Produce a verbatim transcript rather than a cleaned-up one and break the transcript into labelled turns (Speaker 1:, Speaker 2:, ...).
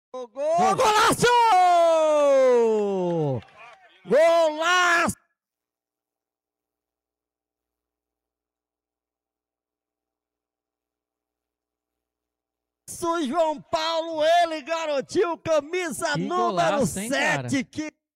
Speaker 1: Gol, gol, golaço! Golaço! João Paulo, ele, garotinho, camisa
Speaker 2: Que
Speaker 1: número
Speaker 2: golaço, hein,
Speaker 1: sete. Que